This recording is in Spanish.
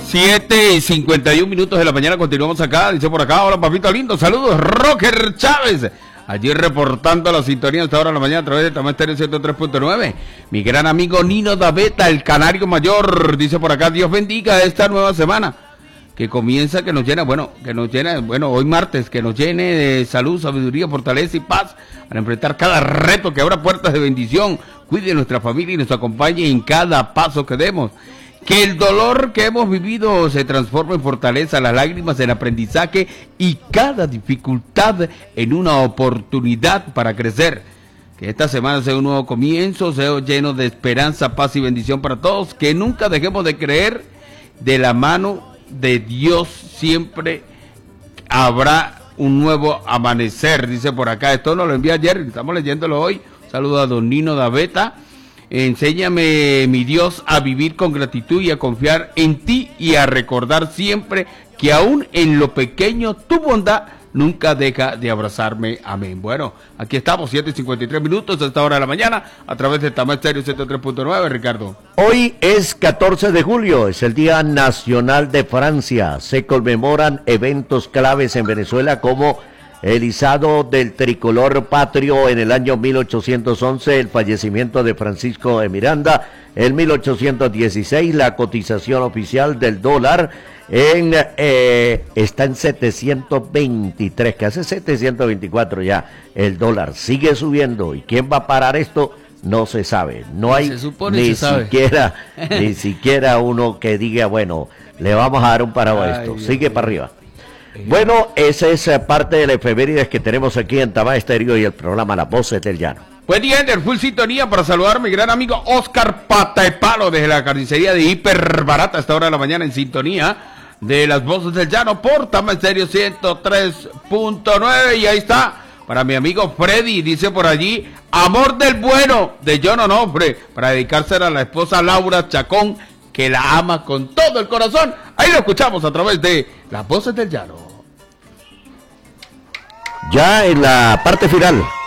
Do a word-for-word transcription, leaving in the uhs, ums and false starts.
siete y cincuenta y un minutos de la mañana, continuamos acá, dice por acá, hola papito lindo, saludos, Rocker Chávez, allí reportando la sintonía hasta ahora de la mañana a través de Tamar Estéreo ciento tres punto nueve, mi gran amigo Nino Daveta, el canario mayor, dice por acá, Dios bendiga esta nueva semana, que comienza, que nos llena, bueno, que nos llena, bueno, hoy martes, que nos llene de salud, sabiduría, fortaleza y paz, para enfrentar cada reto, que abra puertas de bendición, cuide nuestra familia y nos acompañe en cada paso que demos. Que el dolor que hemos vivido se transforme en fortaleza, las lágrimas en aprendizaje y cada dificultad en una oportunidad para crecer. Que esta semana sea un nuevo comienzo, sea lleno de esperanza, paz y bendición para todos. Que nunca dejemos de creer, de la mano de Dios siempre habrá un nuevo amanecer, dice por acá. Esto nos lo envía ayer, estamos leyéndolo hoy. Saludo a don Nino Daveta. Enséñame, mi Dios, a vivir con gratitud y a confiar en ti y a recordar siempre que aún en lo pequeño tu bondad nunca deja de abrazarme. Amén. Bueno, aquí estamos, siete y cincuenta y tres minutos a esta hora de la mañana a través de Tamar Estéreo ciento tres punto nueve, Ricardo. Hoy es catorce de julio, es el Día Nacional de Francia. Se conmemoran eventos claves en Venezuela como el izado del tricolor patrio en el año mil ochocientos once, el fallecimiento de Francisco de Miranda en mil ochocientos dieciséis, la cotización oficial del dólar en eh, está en setecientos veintitrés, que hace setecientos veinticuatro ya, el dólar sigue subiendo, y quién va a parar esto no se sabe, no hay se supone, ni se siquiera ni siquiera uno que diga, bueno, le vamos a dar un parado a esto, sigue Dios para Dios. Arriba. Bueno, esa es parte de la efemérides que tenemos aquí en Tamar Estéreo y el programa Las Voces del Llano. Buen día, en full sintonía para saludar a mi gran amigo Oscar Pata de Palo desde la carnicería de Hiper Barata a esta hora de la mañana en sintonía de Las Voces del Llano por Tamar Estéreo ciento tres punto nueve. Y ahí está, para mi amigo Freddy, dice por allí, amor del bueno de John Onofre, para dedicársela a la esposa Laura Chacón, que la ama con todo el corazón. Ahí lo escuchamos a través de Las Voces del Llano. Ya en la parte final